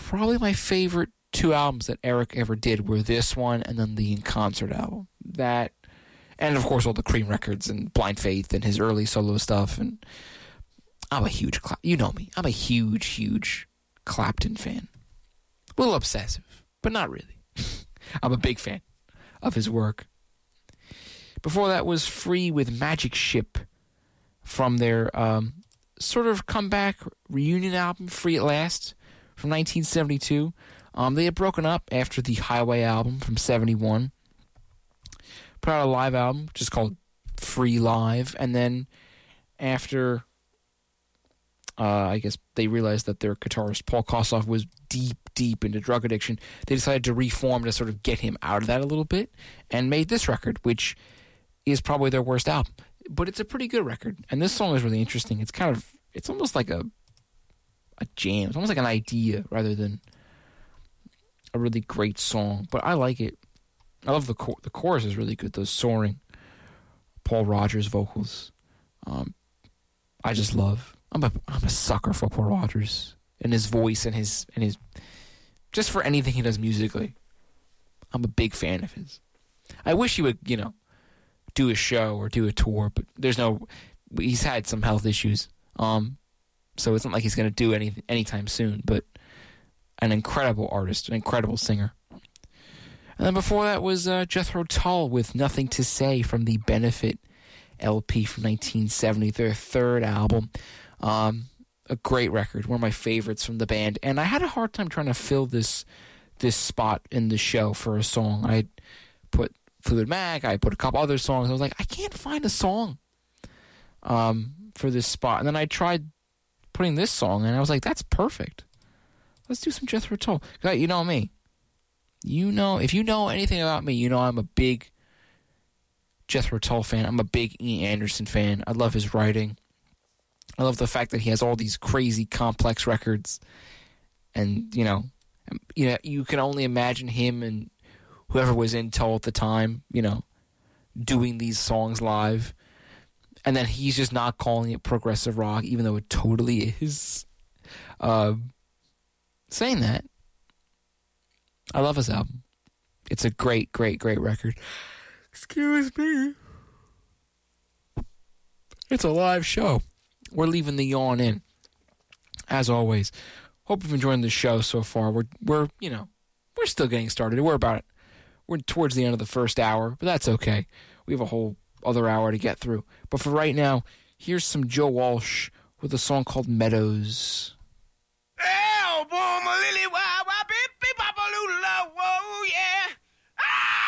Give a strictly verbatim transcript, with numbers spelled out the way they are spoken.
probably my favorite two albums that Eric ever did were this one and then the In Concert album. That, and of course all the Cream records and Blind Faith and his early solo stuff. And I'm a huge, you know me, I'm a huge, huge Clapton fan. A little obsessive, but not really. I'm a big fan of his work. Before that was Free with Magic Ship from their um, sort of comeback reunion album, Free at Last, from nineteen seventy-two. Um, they had broken up after the Highway album from seventy-one. Put out a live album, which is called Free Live. And then after, uh, I guess they realized that their guitarist, Paul Kossoff, was deep, deep into drug addiction, they decided to reform to sort of get him out of that a little bit and made this record, which is probably their worst album. But it's a pretty good record. And this song is really interesting. It's kind of, it's almost like a a jam. It's almost like an idea rather than a really great song. But I like it. I love the chor- the chorus is really good. Those soaring Paul Rodgers vocals. Um, I just love. I'm a I'm a sucker for Paul Rodgers and his voice and his and his just for anything he does musically. I'm a big fan of his. I wish he would, you know, do a show or do a tour, but there's no. He's had some health issues, um, so it's not like he's going to do any anytime soon. But an incredible artist, an incredible singer. And then before that was uh, Jethro Tull with Nothing to Say from the Benefit L P from nineteen seventy, their third album. Um, a great record, one of my favorites from the band. And I had a hard time trying to fill this this spot in the show for a song. I put Fleetwood Mac, I put a couple other songs. I was like, I can't find a song um, for this spot. And then I tried putting this song, and I was like, that's perfect. Let's do some Jethro Tull. You know me. You know, if you know anything about me, you know I'm a big Jethro Tull fan. I'm a big Ian Anderson fan. I love his writing. I love the fact that he has all these crazy, complex records. And, you know, you know, you can only imagine him and whoever was in Tull at the time, you know, doing these songs live. And then he's just not calling it progressive rock, even though it totally is. Uh, saying that, I love his album. It's a great, great, great record. Excuse me. It's a live show. We're leaving the yawn in, as always. Hope you've enjoyed the show so far. We're, we're, you know, we're still getting started. We're about, we're towards the end of the first hour, but that's okay. We have a whole other hour to get through. But for right now, here's some Joe Walsh with a song called Meadows. Elbow, my lily white.